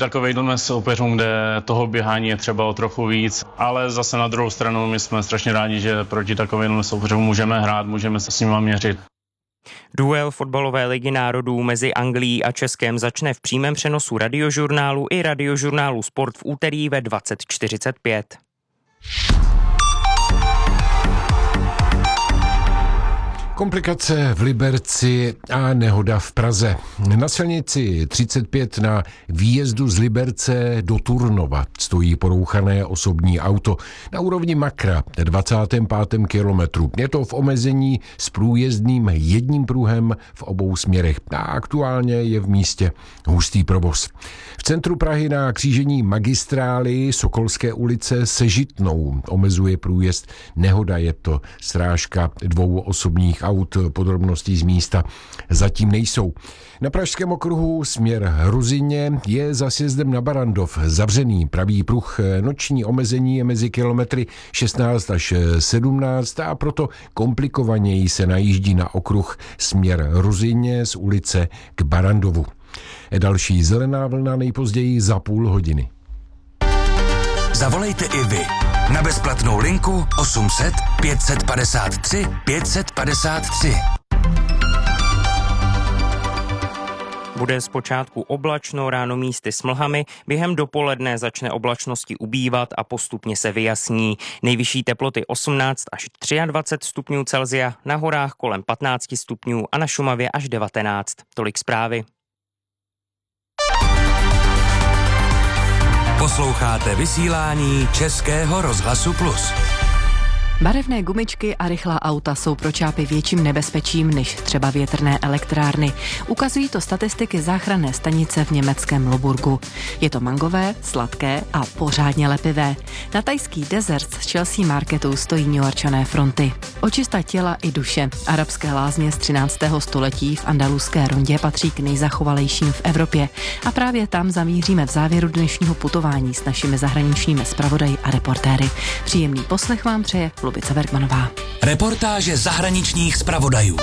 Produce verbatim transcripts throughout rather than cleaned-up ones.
takovým soupeřům, kde toho běhání je třeba o trochu víc, ale zase na druhou stranu my jsme strašně rádi, že proti takovým soupeřům můžeme hrát, můžeme se s nimi měřit. Duel fotbalové ligy národů mezi Anglií a Českem začne v přímém přenosu Radiožurnálu i Radiožurnálu Sport v úterý ve dvacet čtyřicet pět. Komplikace v Liberci a nehoda v Praze. Na silnici třicet pět na výjezdu z Liberce do Turnova stojí porouchané osobní auto na úrovni Makra na dvacátém pátém kilometru. Je to v omezení s průjezdným jedním pruhem v obou směrech a aktuálně je v místě hustý provoz. V centru Prahy na křížení magistrály Sokolské ulice se Žitnou omezuje průjezd nehoda, je to srážka dvou osobních aut. Podrobností z místa zatím nejsou. Na pražském okruhu směr Hruzině je za sjezdem na Barandov zavřený pravý pruh. Noční omezení je mezi kilometry šestnáct až sedmnáct a proto komplikovaněji se najíždí na okruh směr Hruzině z ulice k Barandovu. Další zelená vlna nejpozději za půl hodiny. Zavolejte i vy na bezplatnou linku osm set pět set padesát tři pět set padesát tři. Bude zpočátku oblačno, ráno místy s mlhami, během dopoledne začne oblačnosti ubývat a postupně se vyjasní. Nejvyšší teploty osmnáct až dvacet tři stupňů Celsia, na horách kolem patnáct stupňů a na Šumavě až devatenáct. Tolik zprávy. Posloucháte vysílání Českého rozhlasu Plus. Barevné gumičky a rychlá auta jsou pro čápy větším nebezpečím než třeba větrné elektrárny. Ukazují to statistiky záchranné stanice v německém Loburgu. Je to mangové, sladké a pořádně lepivé. Na tajský Desert z Chelsea Marketu stojí Newyorčané fronty. Očista těla i duše. Arabské lázně z třináctého století v andaluské rondě patří k nejzachovalejším v Evropě. A právě tam zamíříme v závěru dnešního putování s našimi zahraničními zpravodaji a reportéry. Příjemný poslech vám přeje Lubice Bergmanová. Reportáže zahraničních zpravodajů.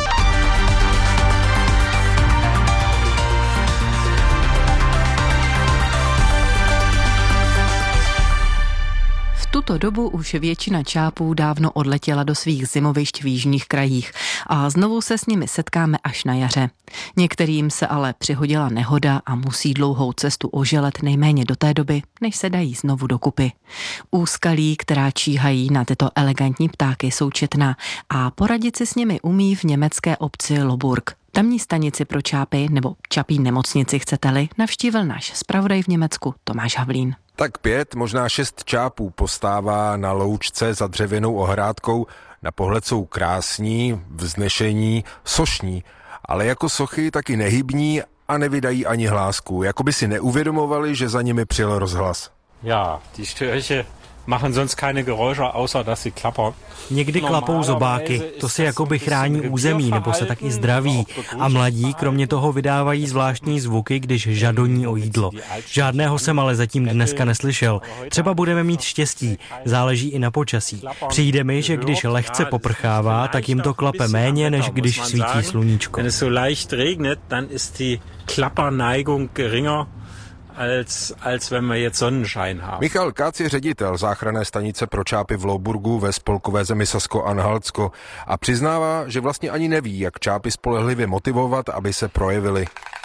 V tuto dobu už většina čápů dávno odletěla do svých zimovišť v jižních krajích a znovu se s nimi setkáme až na jaře. Některým se ale přihodila nehoda a musí dlouhou cestu oželet nejméně do té doby, než se dají znovu dokupy. Úskalí, která číhají na tyto elegantní ptáky, jsou četná a poradit si s nimi umí v německé obci Loburg. Tamní stanici pro čápy, nebo čapí nemocnici chcete-li, navštívil náš zpravodaj v Německu Tomáš Havlín. Tak pět, možná šest čápů postává na loučce za dřevěnou ohrádkou. Na pohled jsou krásní, vznešení, sošní, ale jako sochy taky nehybní a nevydají ani hlásku, jako by si neuvědomovali, že za nimi přijel rozhlas. Ja, die Störche machen sonst keine Geräusche, außer dass sie klappern. Někdy klapou zobáky, to si jakoby chrání území, nebo se tak i zdraví. A mladí kromě toho vydávají zvláštní zvuky, když žadoní o jídlo. Žádného jsem ale zatím dneska neslyšel. Třeba budeme mít štěstí, záleží i na počasí. Přijde mi, že když lehce poprchává, tak jim to klape méně, než když svítí sluníčko. Wenn es so leicht regnet, dann ist die Klapperneigung geringer. Als, als wenn wir jetzt Sonnenschein haben. Michal Kác je ředitel záchranné stanice pro čápy v Louburgu ve spolkové zemi Sasko-Anhaltsko a přiznává, že vlastně ani neví, jak čápy spolehlivě motivovat, aby se projevily.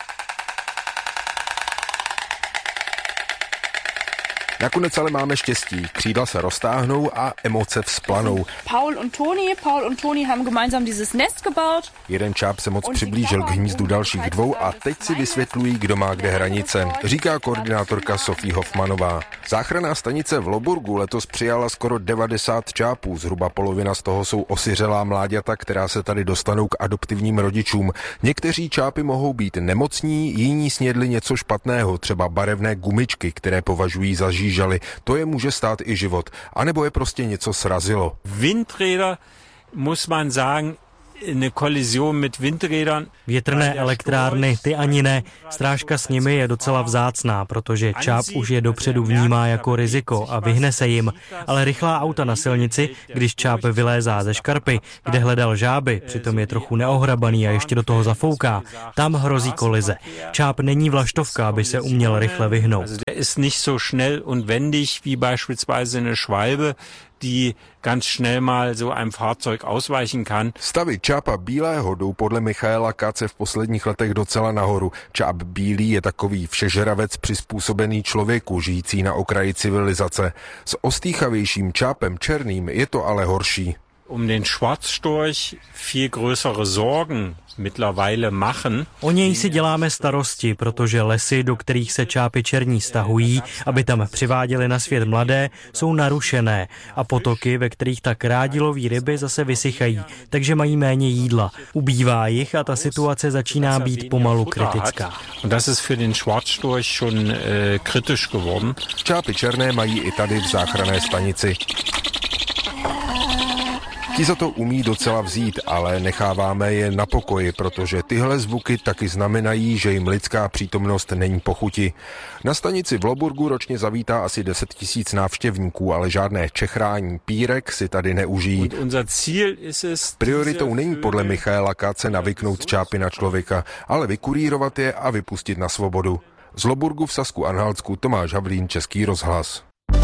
Nakonec ale máme štěstí. Křídla se roztáhnou a emoce vzplanou. Paul und Toni, Paul und Toni haben gemeinsam dieses Nest gebaut. Jeden čáp se moc přiblížil k hnízdu dalších dvou a teď si vysvětlují, kdo má kde hranice, říká koordinátorka Sofie Hofmanová. Záchranná stanice v Loburgu letos přijala skoro devadesát čápů, zhruba polovina z toho jsou osiřelá mláďata, která se tady dostanou k adoptivním rodičům. Někteří čápy mohou být nemocní, jiní snědli něco špatného, třeba barevné gumičky, které považují za žížaly. To je může stát i život. A nebo je prostě něco srazilo. Windräder, muss man sagen, eine Kollision mit Windrädern. Větrné elektrárny, ty ani ne. Strážka s nimi je docela vzácná, protože čáp už je dopředu vnímá jako riziko a vyhne se jim. Ale rychlá auta na silnici, když čáp vylézá ze škarpy, kde hledal žáby, přitom je trochu neohrabaný a ještě do toho zafouká, tam hrozí kolize. Čáp není vlaštovka, aby se uměl rychle vyhnout. ist nicht so schnell und wendig wie beispielsweise eine Schwalbe, die ganz schnell mal so einem Fahrzeug ausweichen kann. Stavy čápa bílého jdou podle Michaela Katze v posledních letech docela nahoru. Čáp bílý je takový všežravec přizpůsobený člověku, žijící na okraji civilizace. S ostýchavějším čápem černým je to ale horší. Um den Schwarzstorch viel größere Sorgen mittlerweile machen. O něj si děláme starosti, protože lesy, do kterých se čápy černí stahují, aby tam přiváděli na svět mladé, jsou narušené a potoky, ve kterých tak rádi loví ryby, zase vysychají, takže mají méně jídla. Ubývá jich a ta situace začíná být pomalu kritická. Und das ist für den Schwarzstorch schon äh, kritisch geworden. Čápy černé mají i tady v záchranné stanici. Ti za to umí docela vzít, ale necháváme je na pokoji, protože tyhle zvuky taky znamenají, že jim lidská přítomnost není po chuti. Na stanici v Loburgu ročně zavítá asi deset tisíc návštěvníků, ale žádné čechrání pírek si tady neužijí. Prioritou není podle Michaela Katze navyknout čápy na člověka, ale vykurírovat je a vypustit na svobodu. Z Loburgu v Sasku-Anhaltsku Tomáš Havlín, Český rozhlas.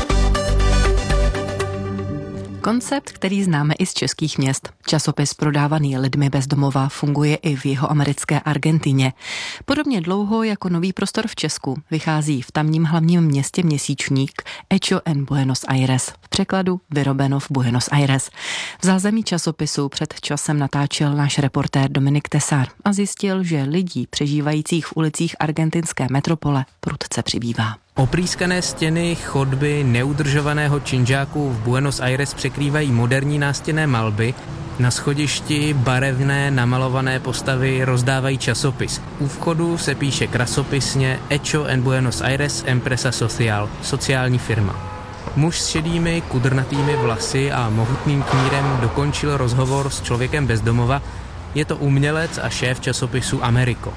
Koncept, který známe i z českých měst. Časopis prodávaný lidmi bez domova funguje i v jihoamerické Argentině. Podobně dlouho jako Nový prostor v Česku vychází v tamním hlavním městě měsíčník Hecho en Buenos Aires. V překladu vyrobeno v Buenos Aires. V zázemí časopisu před časem natáčel náš reportér Dominik Tesar a zjistil, že lidí přežívajících v ulicích argentinské metropole prudce přibývá. Oprýskané stěny, chodby neudržovaného činžáku v Buenos Aires překrývají moderní nástěnné malby. Na schodišti barevné namalované postavy rozdávají časopis. U vchodu se píše krasopisně Hecho en Buenos Aires Empresa Social, sociální firma. Muž s šedými, kudrnatými vlasy a mohutným knírem dokončil rozhovor s člověkem bez domova. Je to umělec a šéf časopisu Americo.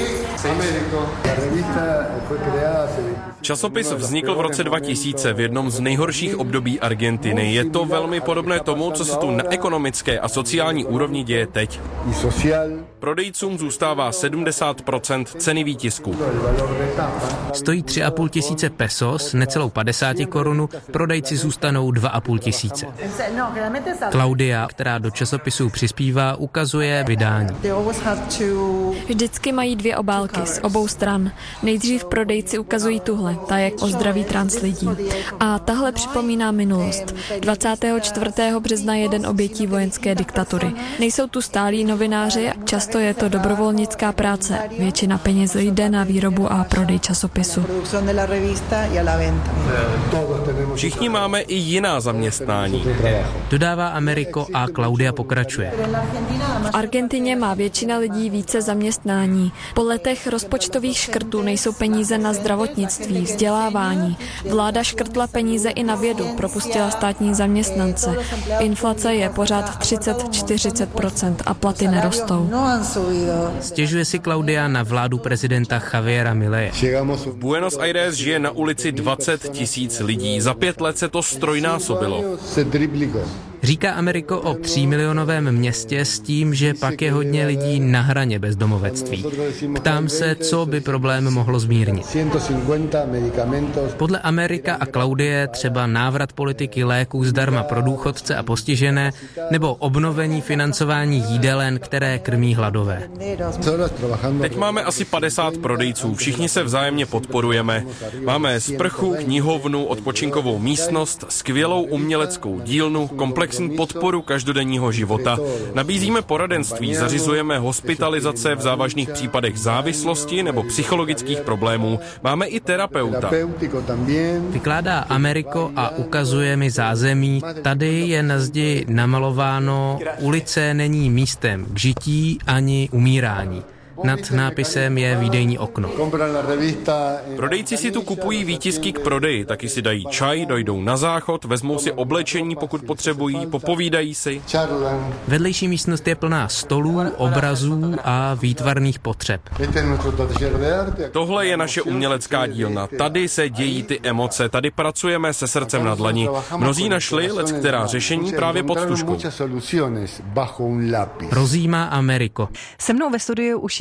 Časopis vznikl v roce dva tisíce v jednom z nejhorších období Argentiny. Je to velmi podobné tomu, co se tu na ekonomické a sociální úrovni děje teď. Prodejcům zůstává sedmdesát procent ceny výtisku. Stojí tři a půl tisíce pesos, necelou padesát korun, prodejci zůstanou dva a půl tisíce. Claudia, která do časopisu přispívá, ukazuje vydání. Vždycky mají dvě obálky z obou stran. Nejdřív prodejci ukazují tuhle, ta je o zdraví trans lidí. A tahle připomíná minulost. dvacátého čtvrtého března jeden obětí vojenské diktatury. Nejsou tu stálí novináři, často je to dobrovolnická práce. Většina peněz jde na výrobu a prodej časopisu. Všichni máme i jiná zaměstnání. Dodává Americo a Claudia pokračuje. V Argentině má většina lidí více zaměstnání. Po letech rozpočtových škrtů nejsou peníze na zdravotnictví, vzdělávání. Vláda škrtla peníze i na vědu, propustila státní zaměstnance. Inflace je pořád třicet až čtyřicet procent a platy nerostou. Stěžuje si Claudia na vládu prezidenta Javiera Mileje. V Buenos Aires žije na ulici dvacet tisíc lidí. Za pět let se to strojnásobilo. Říká Americo o třímilionovém městě s tím, že pak je hodně lidí na hraně bezdomovectví. Ptám se, co by problém mohlo zmírnit. Podle America a Claudie třeba návrat politiky léků zdarma pro důchodce a postižené nebo obnovení financování jídelen, které krmí hladové. Teď máme asi padesát prodejců, všichni se vzájemně podporujeme. Máme sprchu, knihovnu, odpočinkovou místnost, skvělou uměleckou dílnu, komplexní podporu každodenního života. Nabízíme poradenství, zařizujeme hospitalizace v závažných případech závislosti nebo psychologických problémů. Máme i terapeuta. Vykládá Americo a ukazuje mi zázemí. Tady je na zdi namalováno: ulice není místem k žití ani umírání. Nad nápisem je výdejní okno. Prodejci si tu kupují výtisky k prodeji, taky si dají čaj, dojdou na záchod, vezmou si oblečení, pokud potřebují, popovídají si. Vedlejší místnost je plná stolů, obrazů a výtvarných potřeb. Tohle je naše umělecká dílna. Tady se dějí ty emoce, tady pracujeme se srdcem na dlani. Mnozí našli leckterá řešení právě pod tužkou. Rozjímá Americo. Se mnou ve studiu už je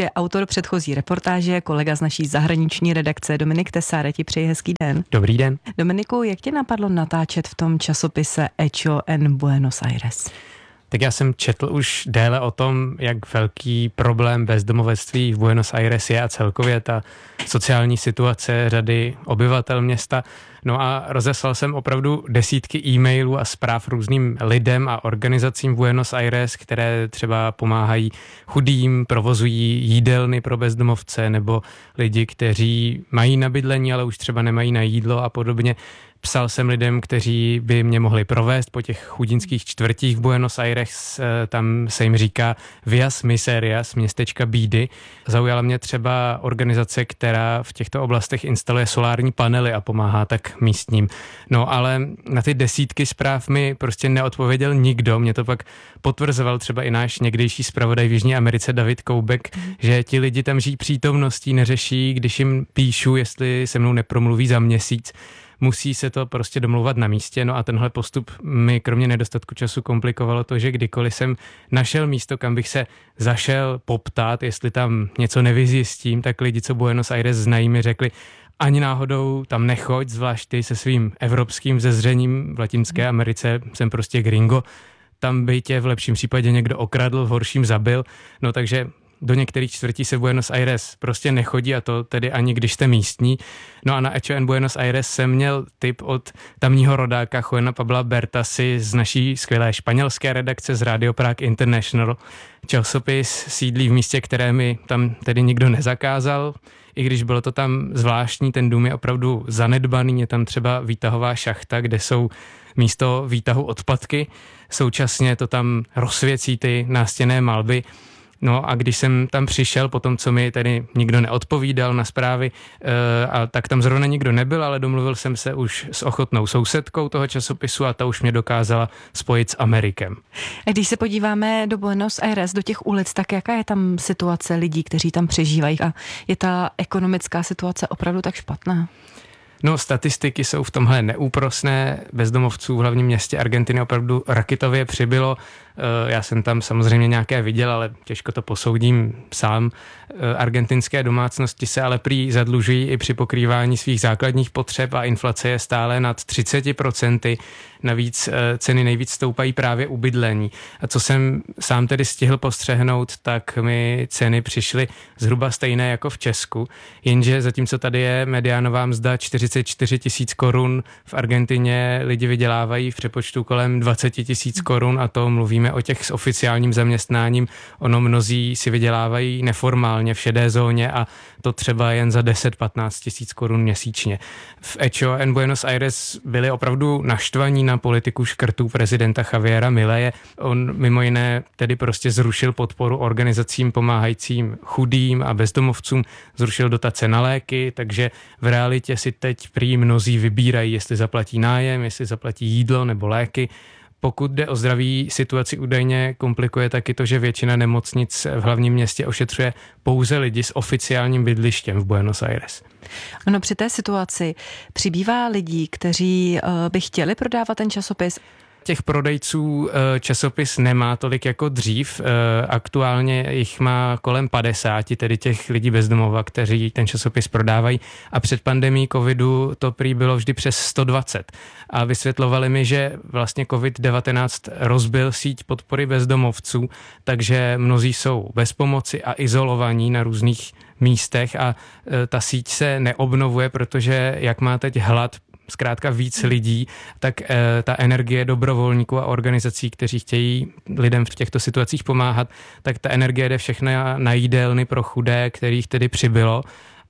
je autor předchozí reportáže, kolega z naší zahraniční redakce Dominik Tesar. Ti přeji hezký den. Dobrý den. Dominiku, jak tě napadlo natáčet v tom časopise Hecho en Buenos Aires? Tak já jsem četl už déle o tom, jak velký problém bezdomovectví v Buenos Aires je a celkově ta sociální situace řady obyvatel města. No a rozeslal jsem opravdu desítky e-mailů a zpráv různým lidem a organizacím v Buenos Aires, které třeba pomáhají chudým, provozují jídelny pro bezdomovce nebo lidi, kteří mají na bydlení, ale už třeba nemají na jídlo a podobně. Psal jsem lidem, kteří by mě mohli provést po těch chudinských čtvrtích v Buenos Aires, tam se jim říká Vias Miserias, městečka bídy. Zaujala mě třeba organizace, která v těchto oblastech instaluje solární panely a pomáhá tak místním. No ale na ty desítky zpráv mi prostě neodpověděl nikdo. Mě to pak potvrzoval třeba i náš někdejší zpravodaj v Jižní Americe David Koubek, že ti lidi tam žijí přítomností, neřeší, když jim píšu, jestli se mnou nepromluví za měsíc. Musí se to prostě domlouvat na místě, no a tenhle postup mi kromě nedostatku času komplikovalo to, že kdykoliv jsem našel místo, kam bych se zašel poptat, jestli tam něco nevyzjistím, tak lidi, co Buenos Aires znají, mi řekli, ani náhodou tam nechoď, zvlášť ty se svým evropským vzezřením v Latinské Americe, jsem prostě gringo, tam by tě v lepším případě někdo okradl, v horším zabil, no takže do některých čtvrtí se v Buenos Aires prostě nechodí a to tedy ani když jste místní. No a na Hecho en Buenos Aires jsem měl tip od tamního rodáka Juana Pabla Bertasi z naší skvělé španělské redakce z Radio Prague International. Časopis sídlí v místě, které mi tam tedy nikdo nezakázal, i když bylo to tam zvláštní, ten dům je opravdu zanedbaný, je tam třeba výtahová šachta, kde jsou místo výtahu odpadky, současně to tam rozsvěcí ty nástěnné malby. No a když jsem tam přišel, po tom, co mi tedy nikdo neodpovídal na zprávy, e, a tak tam zrovna nikdo nebyl, ale domluvil jsem se už s ochotnou sousedkou toho časopisu a ta už mě dokázala spojit s Amerikem. Když se podíváme do Buenos Aires, do těch ulic, tak jaká je tam situace lidí, kteří tam přežívají a je ta ekonomická situace opravdu tak špatná? No, statistiky jsou v tomhle neúprosné. Bezdomovců v hlavním městě Argentiny opravdu raketově přibylo. Já jsem tam samozřejmě nějaké viděl, ale těžko to posoudím sám. Argentinské domácnosti se ale prý zadlužují i při pokrývání svých základních potřeb a inflace je stále nad třicet procent. Navíc ceny nejvíc stoupají právě u bydlení. A co jsem sám tedy stihl postřehnout, tak mi ceny přišly zhruba stejné jako v Česku, jenže zatímco tady je mediánová mzda čtyřicet čtyři tisíc korun, v Argentině lidi vydělávají v přepočtu kolem dvacet tisíc korun a to mluvíme o těch s oficiálním zaměstnáním. Ono mnozí si vydělávají neformálně v šedé zóně a to třeba jen za deset až patnáct tisíc korun měsíčně. V Hecho en Buenos Aires byli opravdu naštvaní na politiku škrtů prezidenta Javiera Mileje. On mimo jiné tedy prostě zrušil podporu organizacím pomáhajícím chudým a bezdomovcům, zrušil dotace na léky, takže v realitě si teď prý mnozí vybírají, jestli zaplatí nájem, jestli zaplatí jídlo nebo léky. Pokud jde o zdraví, situaci údajně komplikuje taky to, že většina nemocnic v hlavním městě ošetřuje pouze lidi s oficiálním bydlištěm v Buenos Aires. Ono při té situaci přibývá lidí, kteří by chtěli prodávat ten časopis. Těch prodejců časopis nemá tolik jako dřív. Aktuálně jich má kolem padesáti, tedy těch lidí bez domova, kteří ten časopis prodávají. A před pandemií covidu to prý bylo vždy přes sto dvacet. A vysvětlovali mi, že vlastně covid devatenáct rozbil síť podpory bezdomovců, takže mnozí jsou bez pomoci a izolovaní na různých místech a ta síť se neobnovuje, protože jak má teď hlad zkrátka víc lidí, tak e, ta energie dobrovolníků a organizací, kteří chtějí lidem v těchto situacích pomáhat, tak ta energie jde všechna na jídelny pro chudé, kterých tedy přibylo.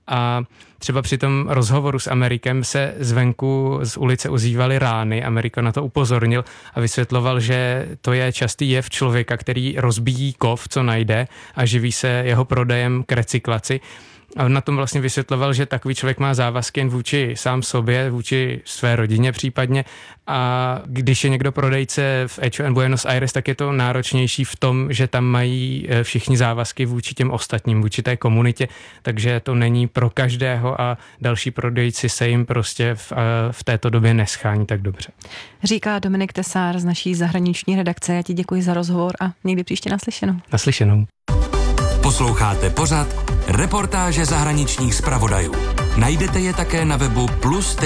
A třeba při tom rozhovoru s Amerikem se zvenku z ulice ozývaly rány. Amerika na to upozornil a vysvětloval, že to je častý jev člověka, který rozbíjí kov, co najde a živí se jeho prodejem k recyklaci. A on na tom vlastně vysvětloval, že takový člověk má závazky jen vůči sám sobě, vůči své rodině případně. A když je někdo prodejce v Hecho en Buenos Aires, tak je to náročnější v tom, že tam mají všichni závazky vůči těm ostatním, vůči té komunitě, takže to není pro každého a další prodejci se jim prostě v, v této době neschání tak dobře. Říká Dominik Tesar z naší zahraniční redakce. Já ti děkuji za rozhovor a někdy příště naslyšenou. Naslyšenou. Posloucháte pořad Reportáže zahraničních zpravodajů. Najdete je také na webu plus